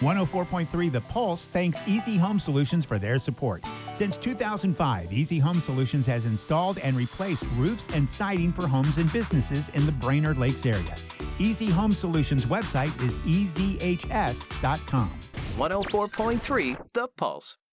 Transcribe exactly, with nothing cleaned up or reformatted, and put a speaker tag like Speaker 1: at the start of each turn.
Speaker 1: one oh four point three The Pulse thanks Easy Home Solutions for their support. Since two thousand five, Easy Home Solutions has installed and replaced roofs and siding for homes and businesses in the Brainerd Lakes area. Easy Home Solutions website is e z h s dot com.
Speaker 2: one oh four point three The Pulse.